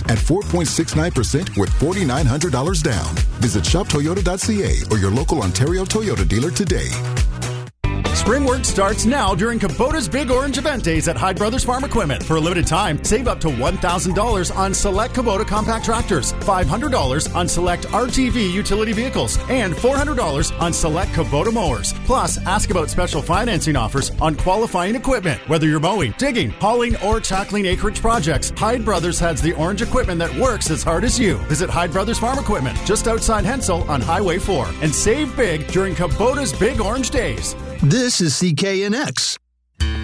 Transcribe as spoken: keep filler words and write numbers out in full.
at four point six nine percent with four thousand nine hundred dollars down. Visit shop toyota dot c a or your local Ontario Toyota dealer today. Spring work starts now during Kubota's Big Orange Event Days at Hyde Brothers Farm Equipment. For a limited time, save up to one thousand dollars on select Kubota compact tractors, five hundred dollars on select R T V utility vehicles, and four hundred dollars on select Kubota mowers. Plus, ask about special financing offers on qualifying equipment. Whether you're mowing, digging, hauling, or tackling acreage projects, Hyde Brothers has the orange equipment that works as hard as you. Visit Hyde Brothers Farm Equipment just outside Hensel on Highway four and save big during Kubota's Big Orange Days. This is C K N X.